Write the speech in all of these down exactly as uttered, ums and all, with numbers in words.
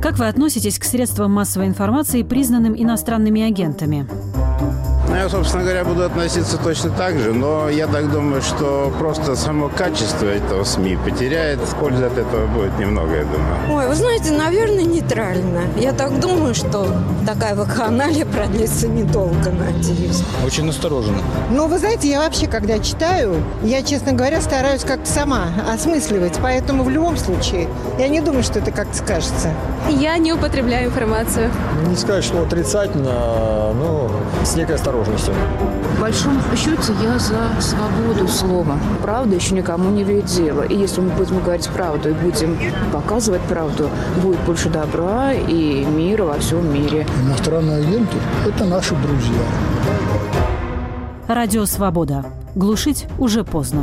Как вы относитесь к средствам массовой информации, признанным иностранными агентами? Я, собственно говоря, буду относиться точно так же, но я так думаю, что просто само качество этого СМИ потеряет. Пользы от этого будет немного, я думаю. Ой, вы знаете, наверное, нейтрально. Я так думаю, что такая вакханалия продлится недолго, надеюсь. Очень настороженно. Ну, вы знаете, я вообще, когда читаю, я, честно говоря, стараюсь как-то сама осмысливать. Поэтому в любом случае, я не думаю, что это как-то скажется. Я не употребляю информацию. Не сказать, что отрицательно, но с некой осторожностью. В большом счете я за свободу слова. Правда еще никому не вредила. И если мы будем говорить правду и будем показывать правду, будет больше добра и мира во всем мире. Иностранные агенты – это наши друзья. Радио «Свобода». Глушить уже поздно.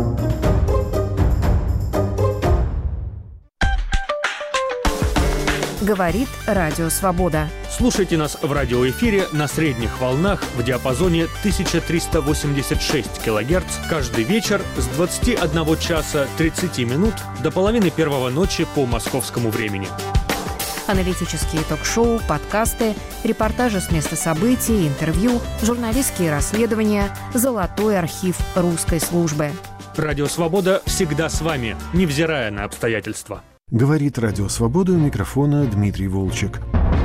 Говорит Радио «Свобода». Слушайте нас в радиоэфире на средних волнах в диапазоне тысяча триста восемьдесят шесть килогерц каждый вечер с двадцати одного часа тридцати минут до половины первого ночи по московскому времени. Аналитические ток-шоу, подкасты, репортажи с места событий, интервью, журналистские расследования, золотой архив русской службы. Радио «Свобода» всегда с вами, невзирая на обстоятельства. Говорит Радио «Свобода», у микрофона Дмитрий Волчек.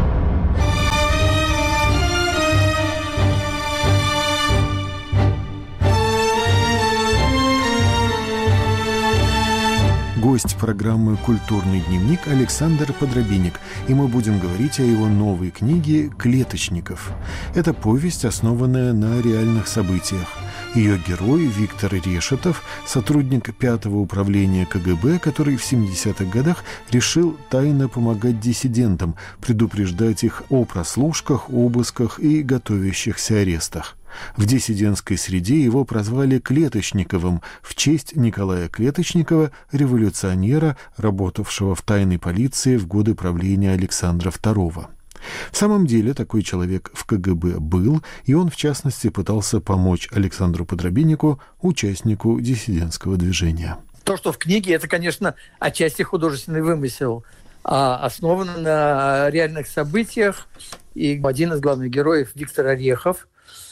Гость программы «Культурный дневник» Александр Подробинник, и мы будем говорить о его новой книге «Клеточников». Это повесть, основанная на реальных событиях. Ее герой Виктор Решетов, сотрудник пятого управления ка гэ бэ, который в семидесятых годах решил тайно помогать диссидентам, предупреждать их о прослушках, обысках и готовящихся арестах. В диссидентской среде его прозвали Клеточниковым в честь Николая Клеточникова, революционера, работавшего в тайной полиции в годы правления Александра второго. В самом деле такой человек в ка гэ бэ был, и он, в частности, пытался помочь Александру Подробиннику, участнику диссидентского движения. То, что в книге, это, конечно, отчасти художественный вымысел, а основано на реальных событиях. И один из главных героев Виктор Орехов,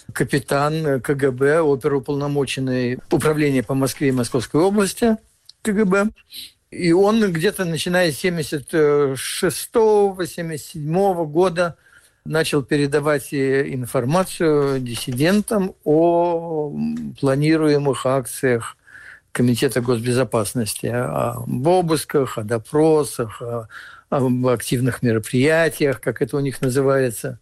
капитан ка гэ бэ, оперуполномоченный управления по Москве и Московской области ка гэ бэ. И он где-то начиная с семьдесят шестого - семьдесят седьмого года начал передавать информацию диссидентам о планируемых акциях Комитета госбезопасности, об обысках, о допросах, об активных мероприятиях, как это у них называется.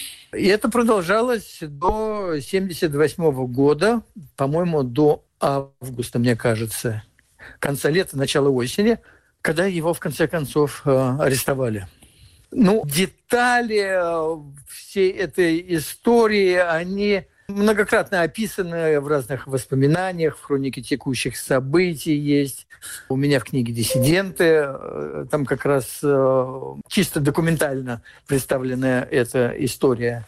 И это продолжалось до семьдесят восьмого года, по-моему, до августа, мне кажется, конца лета, начала осени, когда его, в конце концов, арестовали. Ну, детали всей этой истории, они многократно описаны в разных воспоминаниях, в хронике текущих событий есть. У меня в книге «Диссиденты» там как раз чисто документально представлена эта история.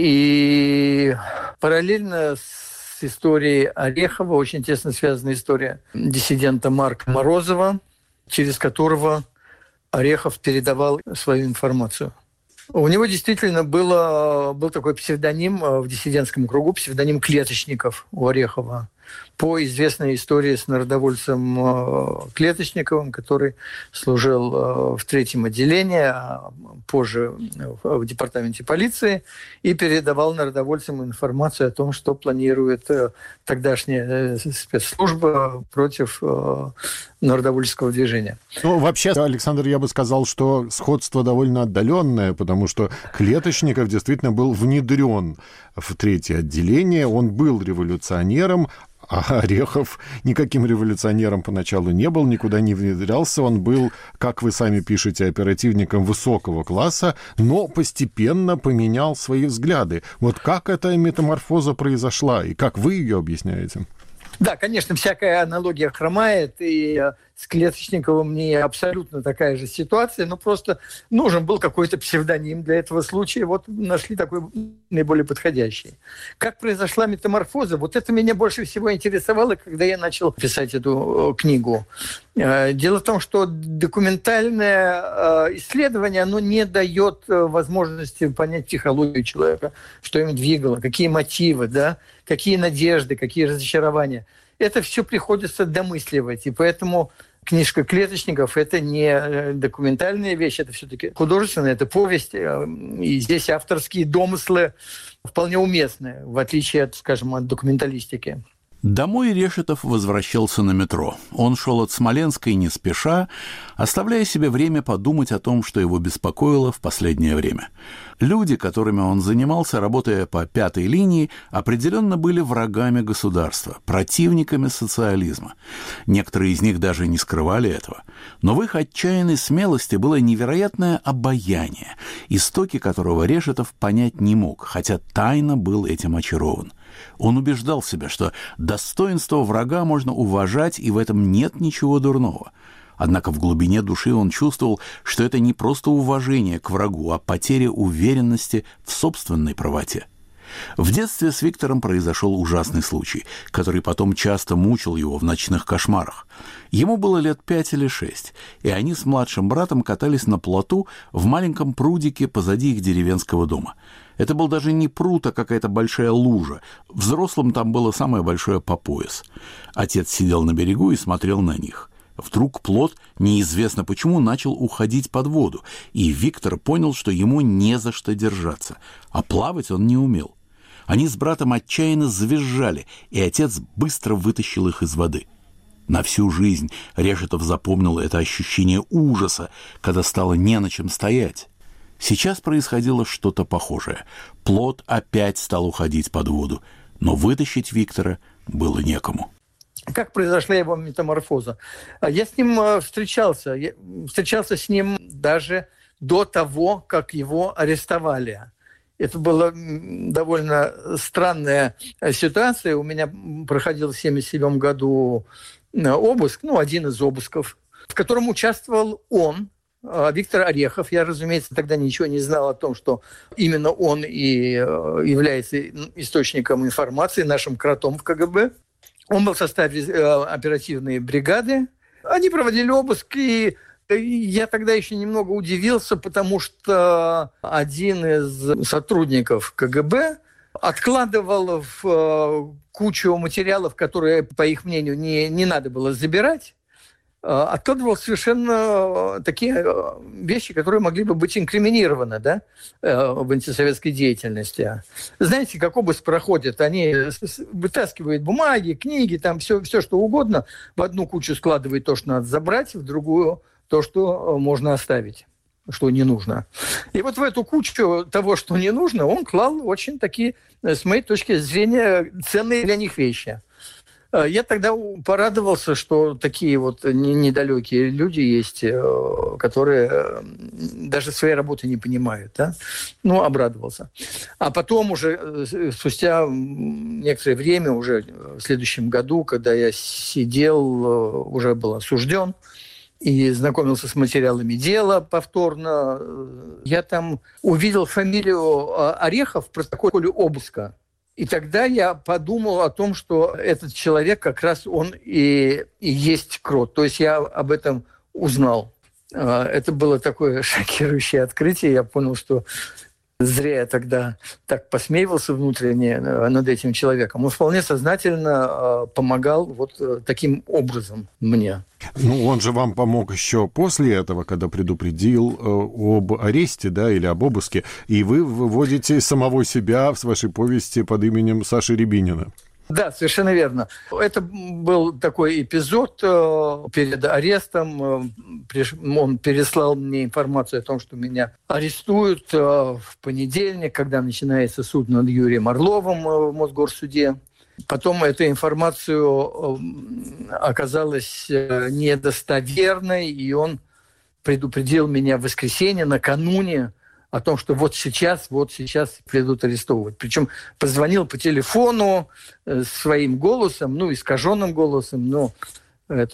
И параллельно с историей Орехова очень тесно связана история диссидента Марка Морозова, через которого Орехов передавал свою информацию. У него действительно было, был такой псевдоним в диссидентском кругу, псевдоним Клеточников у Орехова, по известной истории с народовольцем Клеточниковым, который служил в третьем отделении, а позже в департаменте полиции, и передавал народовольцам информацию о том, что планирует тогдашняя спецслужба против народовольческого движения. Ну, вообще, Александр, я бы сказал, что сходство довольно отдаленное, потому что Клеточников действительно был внедрен в третье отделение, он был революционером, а Орехов никаким революционером поначалу не был, никуда не внедрялся. Он был, как вы сами пишете, оперативником высокого класса, но постепенно поменял свои взгляды. Вот как эта метаморфоза произошла, и как вы ее объясняете? Да, конечно, всякая аналогия хромает, и с Клеточниковым не абсолютно такая же ситуация, но просто нужен был какой-то псевдоним для этого случая. Вот нашли такой наиболее подходящий. Как произошла метаморфоза? Вот это меня больше всего интересовало, когда я начал писать эту книгу. Дело в том, что документальное исследование, оно не дает возможности понять психологию человека, что им двигало, какие мотивы, да, какие надежды, какие разочарования. Это все приходится домысливать, и поэтому книжка Клеточников – это не документальная вещь, это все-таки художественная, это повесть, и здесь авторские домыслы вполне уместны, в отличие от, скажем, от документалистики. Домой Решетов возвращался на метро. Он шел от Смоленска и не спеша, оставляя себе время подумать о том, что его беспокоило в последнее время. Люди, которыми он занимался, работая по пятой линии, определенно были врагами государства, противниками социализма. Некоторые из них даже не скрывали этого. Но в их отчаянной смелости было невероятное обаяние, истоки которого Решетов понять не мог, хотя тайно был этим очарован. Он убеждал себя, что достоинство врага можно уважать, и в этом нет ничего дурного. Однако в глубине души он чувствовал, что это не просто уважение к врагу, а потеря уверенности в собственной правоте. В детстве с Виктором произошел ужасный случай, который потом часто мучил его в ночных кошмарах. Ему было лет пять или шесть, и они с младшим братом катались на плоту в маленьком прудике позади их деревенского дома. Это был даже не пруд, а какая-то большая лужа. Взрослым там было самое большое по пояс. Отец сидел на берегу и смотрел на них. Вдруг плот, неизвестно почему, начал уходить под воду, и Виктор понял, что ему не за что держаться, а плавать он не умел. Они с братом отчаянно завизжали, и отец быстро вытащил их из воды. На всю жизнь Решетов запомнил это ощущение ужаса, когда стало не на чем стоять. Сейчас происходило что-то похожее. Плот опять стал уходить под воду, но вытащить Виктора было некому. Как произошла его метаморфоза? Я с ним встречался. Я встречался с ним даже до того, как его арестовали. Это была довольно странная ситуация. У меня проходил в семьдесят седьмом году обыск, ну, один из обысков, в котором участвовал он, Виктор Орехов. Я, разумеется, тогда ничего не знал о том, что именно он и является источником информации, нашим кротом в ка гэ бэ. Он был в составе оперативной бригады. Они проводили обыск, и я тогда еще немного удивился, потому что один из сотрудников ка гэ бэ откладывал в кучу материалов, которые, по их мнению, не, не надо было забирать, откладывал совершенно такие вещи, которые могли бы быть инкриминированы, да, в антисоветской деятельности. Знаете, как обыск проходит? Они вытаскивают бумаги, книги, там все, все что угодно, в одну кучу складывают то, что надо забрать, в другую то, что можно оставить, что не нужно. И вот в эту кучу того, что не нужно, он клал очень такие, с моей точки зрения, ценные для них вещи. Я тогда порадовался, что такие вот недалекие люди есть, которые даже своей работы не понимают. Да? Ну, обрадовался. А потом уже, спустя некоторое время, уже в следующем году, когда я сидел, уже был осужден, и знакомился с материалами дела повторно, я там увидел фамилию Орехов в протоколе обыска. И тогда я подумал о том, что этот человек как раз он и, и есть крот. То есть я об этом узнал. Это было такое шокирующее открытие. Я понял, что зря я тогда так посмеивался внутренне над этим человеком. Он вполне сознательно помогал вот таким образом мне. Ну, он же вам помог еще после этого, когда предупредил э, об аресте, да, или об обыске, и вы выводите самого себя в вашей повести под именем Саши Рябинина. Да, совершенно верно. Это был такой эпизод э, перед арестом. Он переслал мне информацию о том, что меня арестуют э, в понедельник, когда начинается суд над Юрием Орловым в Мосгорсуде. Потом эту информацию оказалась недостоверной, и он предупредил меня в воскресенье, накануне, о том, что вот сейчас, вот сейчас придут арестовывать. Причем позвонил по телефону своим голосом, ну, искаженным голосом, но это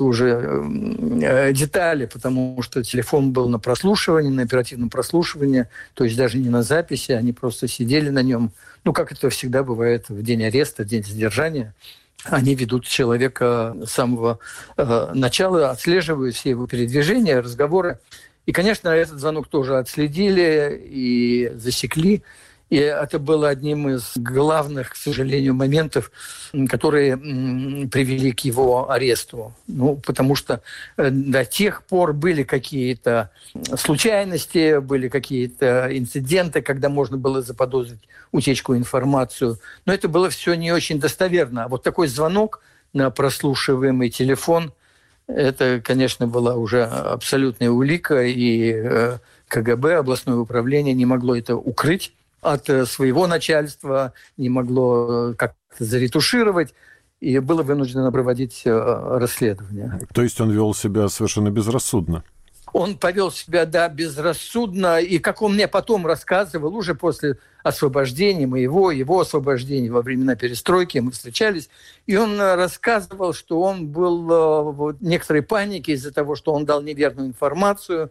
уже детали, потому что телефон был на прослушивании, на оперативном прослушивании, то есть даже не на записи, они просто сидели на нем. Ну, как это всегда бывает в день ареста, в день задержания. Они ведут человека с самого э, начала, отслеживают все его передвижения, разговоры. И, конечно, этот звонок тоже отследили и засекли. И это было одним из главных, к сожалению, моментов, которые привели к его аресту. Ну, потому что до тех пор были какие-то случайности, были какие-то инциденты, когда можно было заподозрить утечку информации. Но это было все не очень достоверно. А вот такой звонок на прослушиваемый телефон, это, конечно, была уже абсолютная улика, и КГБ, областное управление, не могло это укрыть от своего начальства, не могло как-то заретушировать, и было вынуждено проводить расследование. То есть он вел себя совершенно безрассудно? Он повел себя, да, безрассудно, и как он мне потом рассказывал, уже после освобождения моего, его освобождения во времена перестройки, мы встречались, и он рассказывал, что он был в некоторой панике из-за того, что он дал неверную информацию,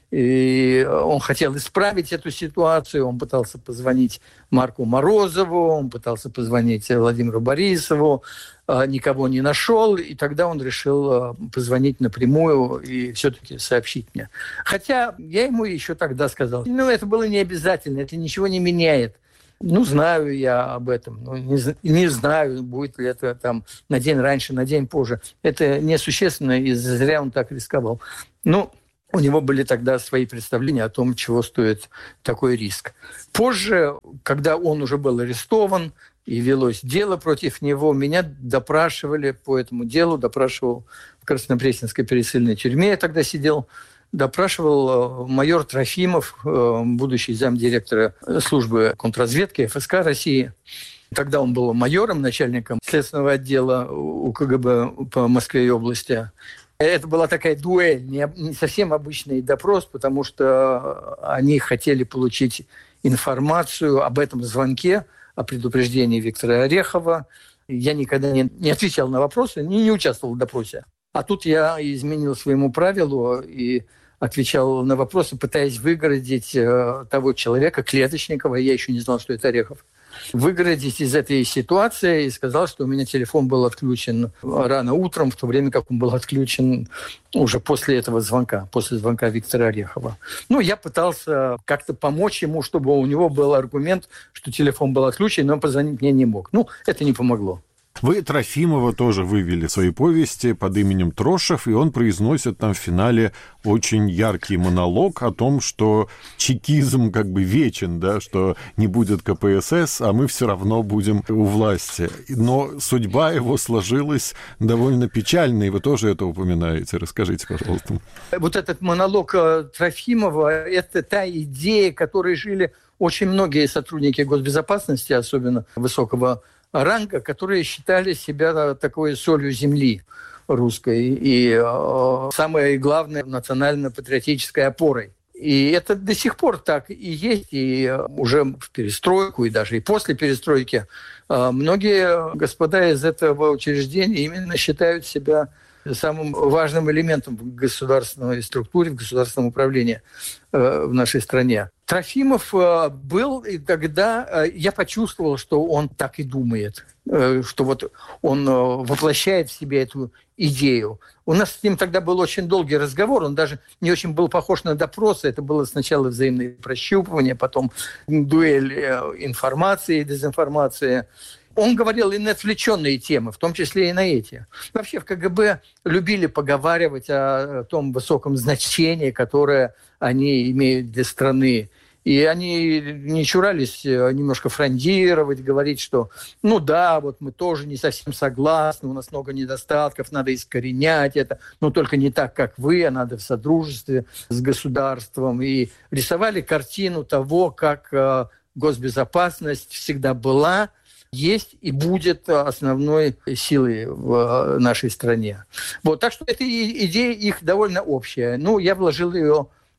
и он хотел исправить эту ситуацию, он пытался позвонить Марку Морозову, он пытался позвонить Владимиру Борисову, никого не нашел, и тогда он решил позвонить напрямую и все-таки сообщить мне. Хотя я ему еще тогда сказал, ну, это было не обязательно, это ничего не меняет. Ну, знаю я об этом, но не, не знаю, будет ли это там на день раньше, на день позже. Это несущественно, и зря он так рисковал. Ну, у него были тогда свои представления о том, чего стоит такой риск. Позже, когда он уже был арестован и велось дело против него, меня допрашивали по этому делу, допрашивал в Краснопресненской пересыльной тюрьме, я тогда сидел, допрашивал майор Трофимов, будущий замдиректора службы контрразведки эф эс ка России. Тогда он был майором, начальником следственного отдела у ка гэ бэ по Москве и области. Это была такая дуэль, не совсем обычный допрос, потому что они хотели получить информацию об этом звонке, о предупреждении Виктора Орехова. Я никогда не, не отвечал на вопросы, не, не участвовал в допросе. А тут я изменил своему правилу и отвечал на вопросы, пытаясь выгородить того человека, Клеточникова, я еще не знал, что это Орехов, выгородить из этой ситуации, и сказал, что у меня телефон был отключен рано утром, в то время как он был отключен уже после этого звонка, после звонка Виктора Орехова. Ну, я пытался как-то помочь ему, чтобы у него был аргумент, что телефон был отключен, но он позвонить мне не мог. Ну, это не помогло. Вы Трофимова тоже вывели в своей повести под именем Трошев, и он произносит там в финале очень яркий монолог о том, что чекизм как бы вечен, да, что не будет ка пэ эс эс, а мы все равно будем у власти. Но судьба его сложилась довольно печально, и вы тоже это упоминаете. Расскажите, пожалуйста. Вот этот монолог Трофимова – это та идея, которой жили очень многие сотрудники госбезопасности, особенно высокого ранга, которые считали себя такой солью земли русской и э, самой главной национально-патриотической опорой. И это до сих пор так и есть, и уже в перестройку, и даже и после перестройки э, многие господа из этого учреждения именно считают себя самым важным элементом в государственной структуре, в государственном управлении э, в нашей стране. Трофимов э, был, и тогда э, я почувствовал, что он так и думает, э, что вот он э, воплощает в себе эту идею. У нас с ним тогда был очень долгий разговор, он даже не очень был похож на допросы, это было сначала взаимное прощупывание, потом дуэль э, информации, дезинформации. Он говорил и на отвлеченные темы, в том числе и на эти. Вообще в ка гэ бэ любили поговаривать о том высоком значении, которое они имеют для страны. И они не чурались немножко фрондировать, говорить, что ну да, вот мы тоже не совсем согласны, у нас много недостатков, надо искоренять это, но только не так, как вы, а надо в содружестве с государством. И рисовали картину того, как госбезопасность всегда была, есть и будет основной силой в нашей стране. Вот, так что эта идея их довольно общая. Ну, я вложил ее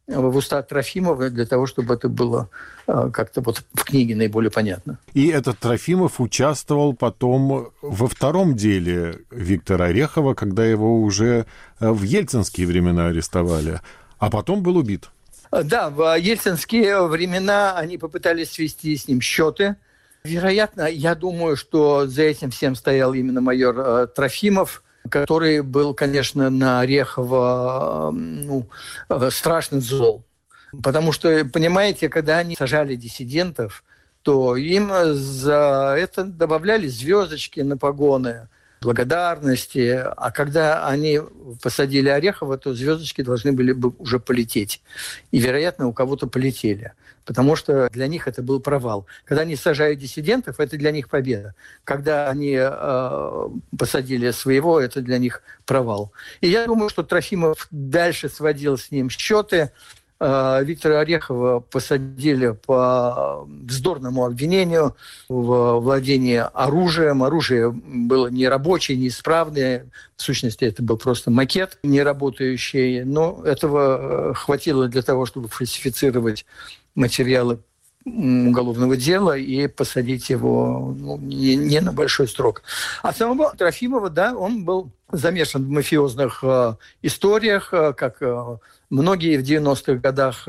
в уста Трофимова для того, чтобы это было как-то вот в книге наиболее понятно. И этот Трофимов участвовал потом во втором деле Виктора Орехова, когда его уже в ельцинские времена арестовали, а потом был убит. Да, в ельцинские времена они попытались свести с ним счеты. Вероятно, я думаю, что за этим всем стоял именно майор Трофимов, который был, конечно, на Орехова ну, страшно зол. Потому что, понимаете, когда они сажали диссидентов, то им за это добавляли звездочки на погоны, благодарности. А когда они посадили Орехова, то звездочки должны были бы уже полететь. И, вероятно, у кого-то полетели. Потому что для них это был провал. Когда они сажают диссидентов, это для них победа. Когда они э, посадили своего, это для них провал. И я думаю, что Трофимов дальше сводил с ним счеты. Э, Виктора Орехова посадили по вздорному обвинению в владении оружием. Оружие было нерабочее, неисправное. В сущности, это был просто макет неработающий. Но этого хватило для того, чтобы фальсифицировать материалы уголовного дела и посадить его ну, не, не на большой срок. А самого Трофимова, да, он был замешан в мафиозных э, историях, э, как э, многие в девяностых годах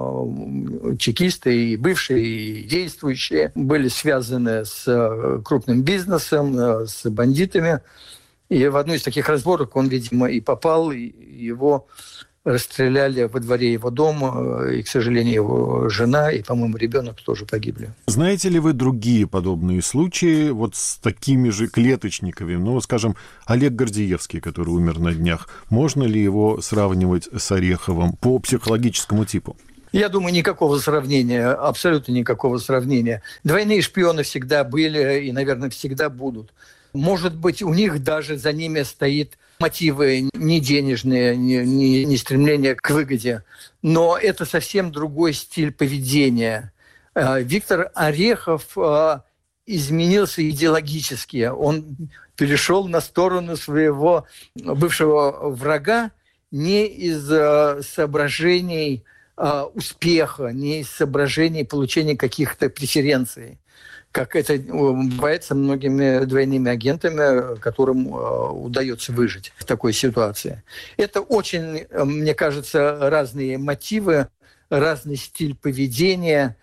э, чекисты, и бывшие, и действующие, были связаны с э, крупным бизнесом, э, с бандитами. И в одну из таких разборок он, видимо, и попал, и его расстреляли во дворе его дома, и, к сожалению, его жена и, по-моему, ребенок тоже погибли. Знаете ли вы другие подобные случаи вот с такими же клеточниками? Ну, скажем, Олег Гордеевский, который умер на днях. Можно ли его сравнивать с Ореховым по психологическому типу? Я думаю, никакого сравнения, абсолютно никакого сравнения. Двойные шпионы всегда были и, наверное, всегда будут. Может быть, у них даже за ними стоит мотивы не денежные, не, не, не стремление к выгоде. Но это совсем другой стиль поведения. Виктор Орехов изменился идеологически. Он перешел на сторону своего бывшего врага не из соображений успеха, не из соображений получения каких-то преференций, как это бывает со многими двойными агентами, которым удается выжить в такой ситуации. Это очень, мне кажется, разные мотивы, разный стиль поведения.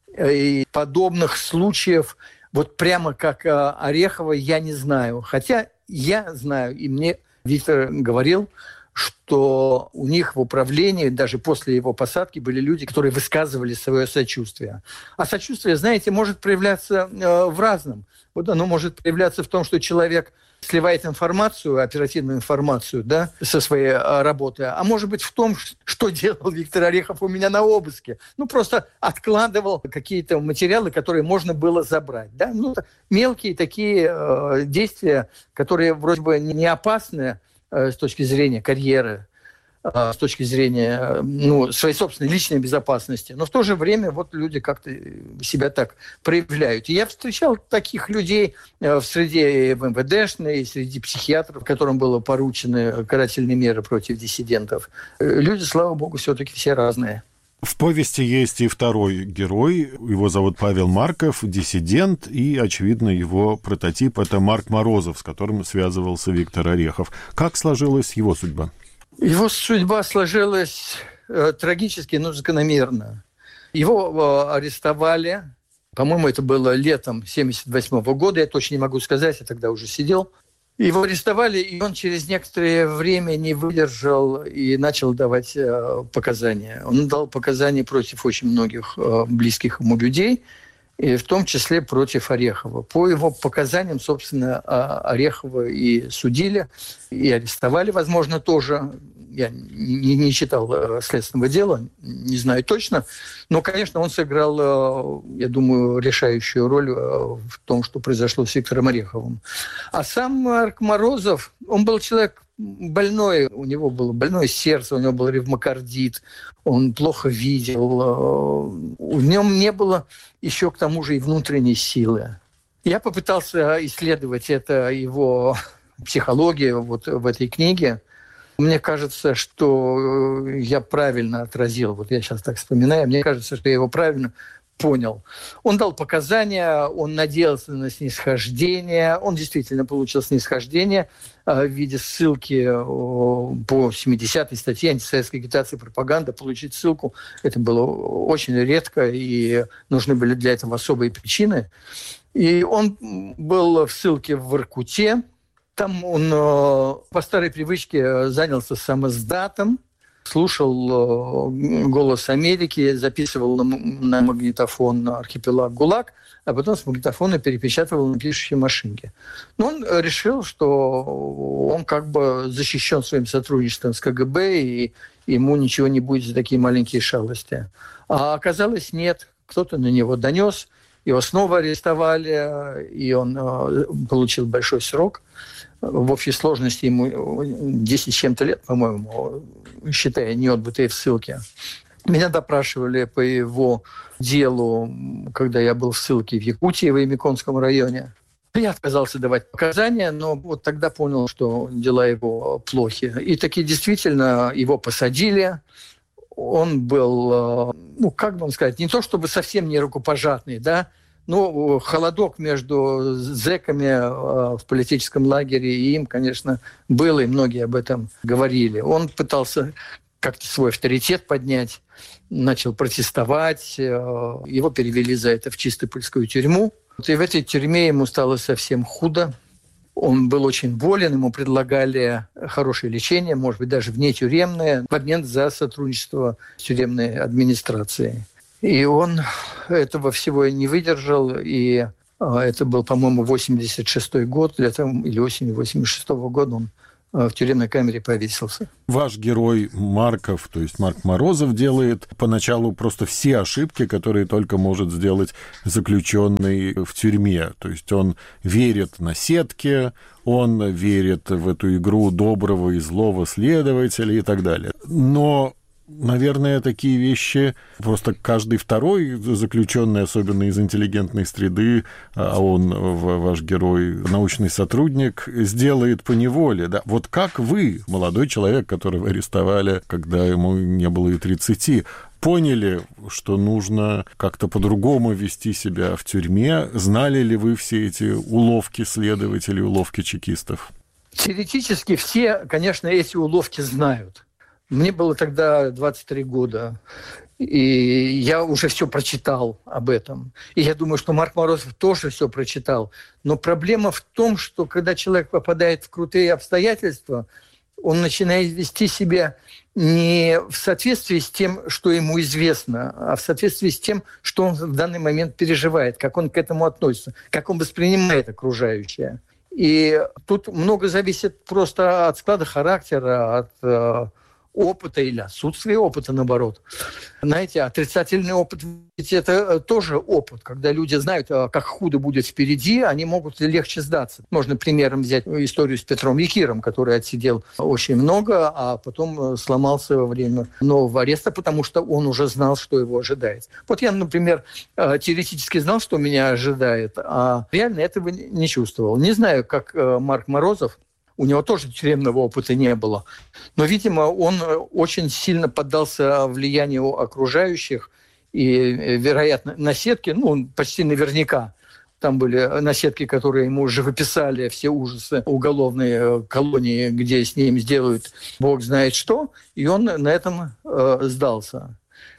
И подобных случаев, вот прямо как Орехова, я не знаю. Хотя я знаю, и мне Виктор говорил, что у них в управлении, даже после его посадки, были люди, которые высказывали свое сочувствие. А сочувствие, знаете, может проявляться э, в разном. Вот оно может проявляться в том, что человек сливает информацию, оперативную информацию, да, со своей э, работы. А может быть в том, что делал Виктор Орехов у меня на обыске. Ну, просто откладывал какие-то материалы, которые можно было забрать. Да? Ну, мелкие такие э, действия, которые вроде бы не опасны, с точки зрения карьеры, с точки зрения ну, своей собственной личной безопасности. Но в то же время вот люди как-то себя так проявляют. И я встречал таких людей в среде МВДшной, среди психиатров, которым было поручены карательные меры против диссидентов. Люди, слава богу, все-таки все разные. В повести есть и второй герой, его зовут Павел Марков, диссидент, и, очевидно, его прототип – это Марк Морозов, с которым связывался Виктор Орехов. Как сложилась его судьба? Его судьба сложилась э, трагически, но закономерно. Его э, арестовали, по-моему, это было летом семьдесят восьмого года, я точно не могу сказать, я тогда уже сидел. Его арестовали, и он через некоторое время не выдержал и начал давать э, показания. Он дал показания против очень многих э, близких ему людей, и в том числе против Орехова. По его показаниям, собственно, Орехова и судили, и арестовали, возможно, тоже. Я не, не читал следственного дела, не знаю точно. Но, конечно, он сыграл, я думаю, решающую роль в том, что произошло с Виктором Ореховым. А сам Марк Морозов, он был человек больной, у него было больное сердце, у него был ревмокардит, он плохо видел, в нем не было еще к тому же и внутренней силы. Я попытался исследовать это, его психологию вот в этой книге, Мне кажется, что я правильно отразил, вот я сейчас так вспоминаю, мне кажется, что я его правильно понял. Он дал показания, он надеялся на снисхождение, он действительно получил снисхождение в виде ссылки по семидесятой статье антисоветской агитации и пропаганды. Получить ссылку – это было очень редко, и нужны были для этого особые причины. И он был в ссылке в Воркуте. Там он по старой привычке занялся самоздатом, слушал «Голос Америки», записывал на магнитофон «Архипелаг ГУЛАГ», а потом с магнитофона перепечатывал на пишущей машинке. Но он решил, что он как бы защищен своим сотрудничеством с ка гэ бэ, и ему ничего не будет за такие маленькие шалости. А оказалось, нет. Кто-то на него донес, его снова арестовали, и он получил большой срок. В общей сложности ему десять с чем-то лет, по-моему, считая неотбытые в ссылке. Меня допрашивали по его делу, когда я был в ссылке в Якутии, в Ямиконском районе. Я отказался давать показания, но вот тогда понял, что дела его плохи. И таки действительно его посадили. Он был, ну, как бы вам сказать, не то чтобы совсем не рукопожатный, да, ну, холодок между зэками в политическом лагере и им, конечно, был, и многие об этом говорили. Он пытался как-то свой авторитет поднять, начал протестовать. Его перевели за это в Чистопольскую тюрьму. И в этой тюрьме ему стало совсем худо. Он был очень болен, ему предлагали хорошее лечение, может быть, даже внетюремное, в обмен за сотрудничество с тюремной администрацией. И он этого всего не выдержал, и это был, по-моему, восемьдесят шестой год, летом или осенью восемьдесят шестого года он в тюремной камере повесился. Ваш герой Марков, то есть Марк Морозов, делает поначалу просто все ошибки, которые только может сделать заключенный в тюрьме. То есть он верит наседке, он верит в эту игру доброго и злого следователя и так далее. Но наверное, такие вещи просто каждый второй заключенный, особенно из интеллигентной среды, а он, ваш герой, научный сотрудник, сделает поневоле. Да? Вот как вы, молодой человек, которого арестовали, когда ему не было и тридцати, поняли, что нужно как-то по-другому вести себя в тюрьме? Знали ли вы все эти уловки следователей, уловки чекистов? Теоретически все, конечно, эти уловки знают. Мне было тогда двадцать три года, и я уже все прочитал об этом. И я думаю, что Марк Морозов тоже все прочитал. Но проблема в том, что когда человек попадает в крутые обстоятельства, он начинает вести себя не в соответствии с тем, что ему известно, а в соответствии с тем, что он в данный момент переживает, как он к этому относится, как он воспринимает окружающее. И тут много зависит просто от склада характера, от опыта или отсутствия опыта, наоборот. Знаете, отрицательный опыт, ведь это тоже опыт. Когда люди знают, как худо будет впереди, они могут легче сдаться. Можно примером взять историю с Петром Якиром, который отсидел очень много, а потом сломался во время нового ареста, потому что он уже знал, что его ожидает. Вот я, например, теоретически знал, что меня ожидает, а реально этого не чувствовал. Не знаю, как Марк Морозов. У него тоже тюремного опыта не было. Но, видимо, он очень сильно поддался влиянию окружающих. И, вероятно, наседки, ну, почти наверняка, там были наседки, которые ему уже выписали все ужасы уголовной колонии, где с ним сделают бог знает что. И он на этом э, сдался.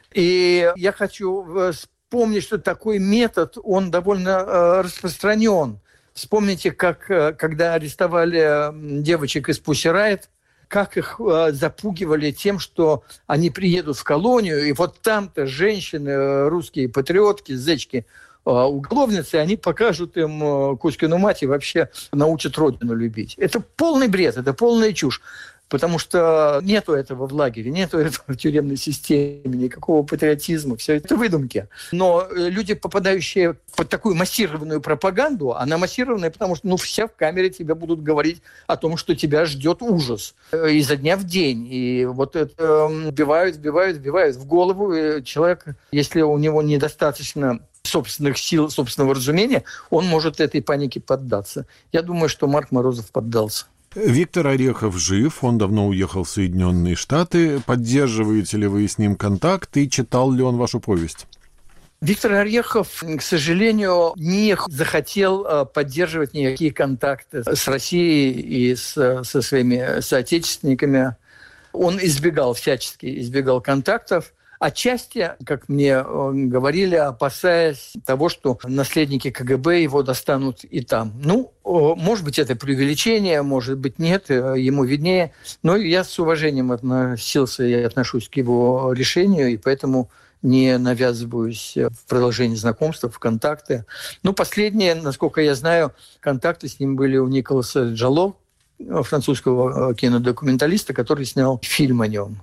И я хочу вспомнить, что такой метод, он довольно э, распространен. Вспомните, как, когда арестовали девочек из Pussy Riot, как их запугивали тем, что они приедут в колонию, и вот там-то женщины, русские патриотки, зечки, уголовницы, они покажут им Кузькину мать и вообще научат родину любить. Это полный бред, это полная чушь. Потому что нету этого в лагере, нету этого в тюремной системе, никакого патриотизма, все это выдумки. Но люди, попадающие под такую массированную пропаганду, она массированная, потому что ну, все в камере тебе будут говорить о том, что тебя ждет ужас изо дня в день. И вот это вбивают, вбивают, вбивают в голову. И человек, если у него недостаточно собственных сил, собственного разумения, он может этой панике поддаться. Я думаю, что Марк Морозов поддался. Виктор Орехов жив, он давно уехал в Соединенные Штаты. Поддерживаете ли вы с ним контакт и читал ли он вашу повесть? Виктор Орехов, к сожалению, не захотел поддерживать никакие контакты с Россией и с, со своими соотечественниками. Он избегал, всячески избегал контактов. Отчасти, как мне говорили, опасаясь того, что наследники ка гэ бэ его достанут и там. Ну, может быть, это преувеличение, может быть, нет, ему виднее. Но я с уважением относился и отношусь к его решению, и поэтому не навязываюсь в продолжении знакомства, в контакты. Ну, последние, насколько я знаю, контакты с ним были у Николаса Джало, французского кинодокументалиста, который снял фильм о нем.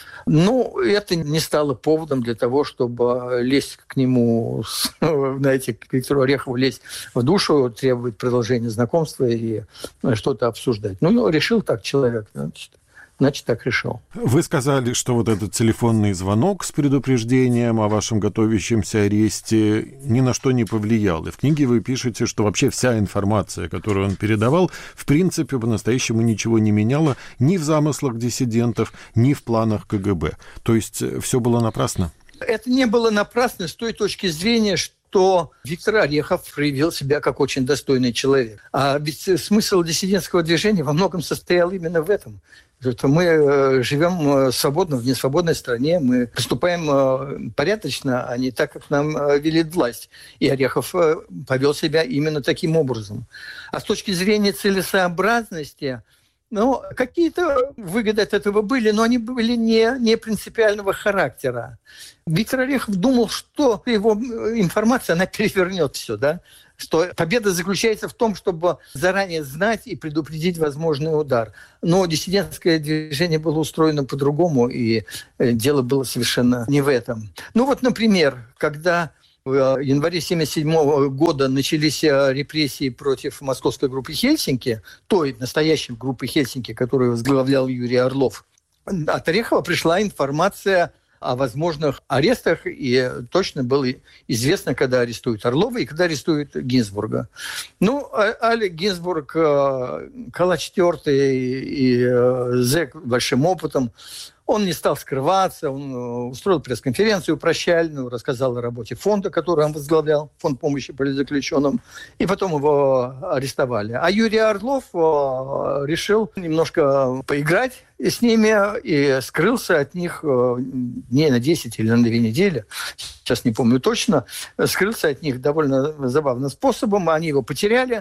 Ну, это не стало поводом для того, чтобы лезть к нему, знаете, к Виктору Орехову, лезть в душу, требовать продолжения знакомства и что-то обсуждать. Ну, решил так человек, значит. Значит, так решил. Вы сказали, что вот этот телефонный звонок с предупреждением о вашем готовящемся аресте ни на что не повлиял. И в книге вы пишете, что вообще вся информация, которую он передавал, в принципе, по-настоящему ничего не меняла ни в замыслах диссидентов, ни в планах ка гэ бэ. То есть все было напрасно? Это не было напрасно с той точки зрения, что то Виктор Орехов проявил себя как очень достойный человек. А ведь смысл диссидентского движения во многом состоял именно в этом. Что мы живем свободно в несвободной стране, мы поступаем порядочно, а не так, как нам велит власть. И Орехов повел себя именно таким образом. А с точки зрения целесообразности, ну, какие-то выгоды от этого были, но они были не, не принципиального характера. Виктор Орехов думал, что его информация, она перевернет все, да? Что победа заключается в том, чтобы заранее знать и предупредить возможный удар. Но диссидентское движение было устроено по-другому, и дело было совершенно не в этом. Ну вот, например, когда в январе тысяча девятьсот семьдесят седьмого года начались репрессии против московской группы «Хельсинки», той настоящей группы «Хельсинки», которую возглавлял Юрий Орлов, от Орехова пришла информация о возможных арестах, и точно было известно, когда арестуют Орлова и когда арестуют Гинзбурга. Ну, Алек Гинзбург, калач четвертый и зэк с большим опытом, он не стал скрываться, он устроил пресс-конференцию прощальную, рассказал о работе фонда, который он возглавлял, фонд помощи политзаключенным, и потом его арестовали. А Юрий Орлов решил немножко поиграть с ними и скрылся от них дней на десять или на две недели, сейчас не помню точно, скрылся от них довольно забавным способом, они его потеряли.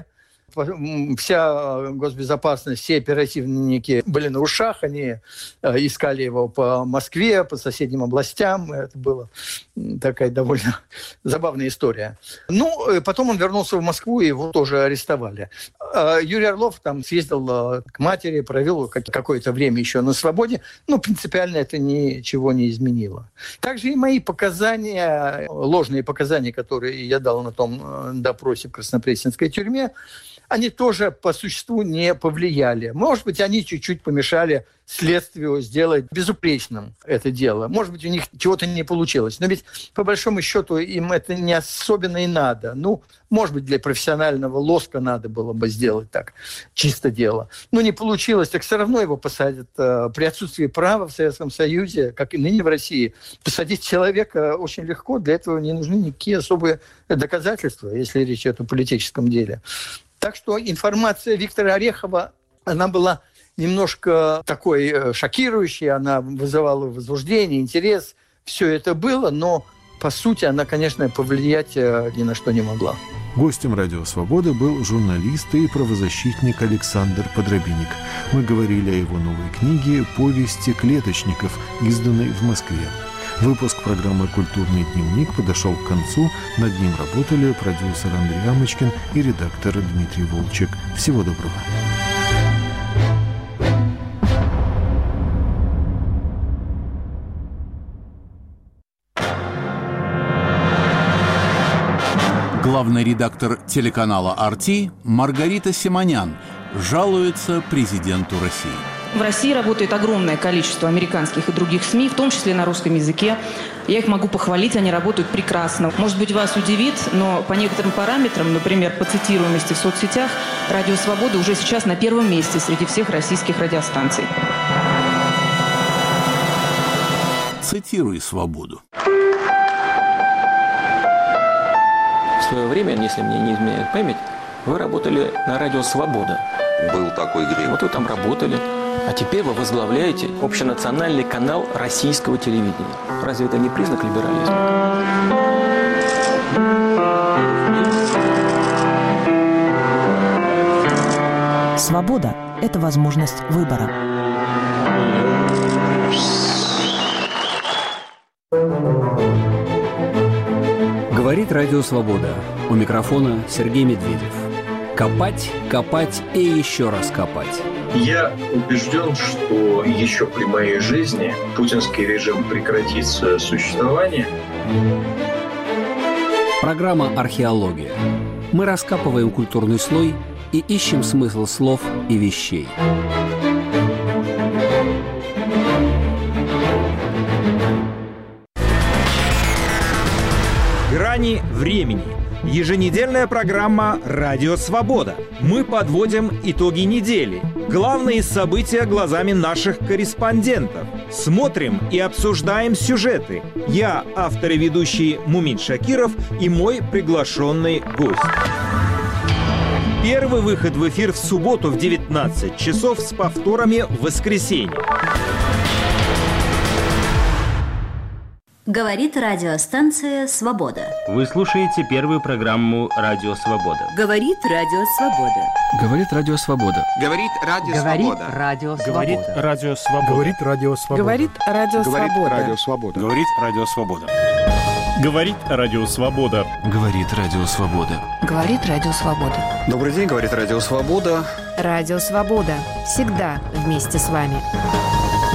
Вся госбезопасность, все оперативники были на ушах, они искали его по Москве, по соседним областям. Это была такая довольно забавная история. Ну, потом он вернулся в Москву, и его тоже арестовали. Юрий Орлов там съездил к матери, провел какое-то время еще на свободе, но принципиально это ничего не изменило. Также и мои показания, ложные показания, которые я дал на том допросе в Краснопресненской тюрьме, они тоже по существу не повлияли. Может быть, они чуть-чуть помешали следствию сделать безупречным это дело. Может быть, у них чего-то не получилось. Но ведь, по большому счету, им это не особенно и надо. Ну, может быть, для профессионального лоска надо было бы сделать так, чисто дело. Но не получилось, так все равно его посадят. При отсутствии права в Советском Союзе, как и ныне в России, посадить человека очень легко. Для этого не нужны никакие особые доказательства, если речь идет о политическом деле. Так что информация Виктора Орехова, она была немножко такой шокирующей, она вызывала возбуждение, интерес. Все это было, но, по сути, она, конечно, повлиять ни на что не могла. Гостем «Радио Свобода» был журналист и правозащитник Александр Подробинник. Мы говорили о его новой книге «Повести клеточников», изданной в Москве. Выпуск программы «Культурный дневник» подошел к концу. Над ним работали продюсер Андрей Амочкин и редактор Дмитрий Волчек. Всего доброго. Главный редактор телеканала ар ти Маргарита Симонян жалуется президенту России. В России работает огромное количество американских и других СМИ, в том числе на русском языке. Я их могу похвалить, они работают прекрасно. Может быть, вас удивит, но по некоторым параметрам, например, по цитируемости в соцсетях, «Радио Свобода» уже сейчас на первом месте среди всех российских радиостанций. Цитируй «Свободу». В свое время, если мне не изменяет память, вы работали на радио «Свобода». Был такой грех. Вот вы там работали. А теперь вы возглавляете общенациональный канал российского телевидения. Разве это не признак либерализма? Свобода – это возможность выбора. Говорит Радио Свобода. У микрофона Сергей Медведев. Копать, копать и еще раз копать. Я убежден, что еще при моей жизни путинский режим прекратит свое существование. Программа «Археология». Мы раскапываем культурный слой и ищем смысл слов и вещей. Грани времени. Еженедельная программа «Радио Свобода». Мы подводим итоги недели. Главные события глазами наших корреспондентов. Смотрим и обсуждаем сюжеты. Я, автор и ведущий Мумин Шакиров, и мой приглашенный гость. Первый выход в эфир в субботу в девятнадцать часов с повторами в воскресенье. Говорит радиостанция «Свобода». Вы слушаете первую программу «Радио Свобода». Говорит Радио Свобода. Говорит Радио Свобода. Говорит Радио Свобода. Говорит Радио Свобода. Говорит Радио Свобода. Говорит Радио Свобода. Говорит Радио Свобода. Говорит Радио Свобода. Говорит Радио Свобода. Говорит Радио Свобода. Добрый день, говорит Радио Свобода. Радио Свобода. Всегда вместе с вами.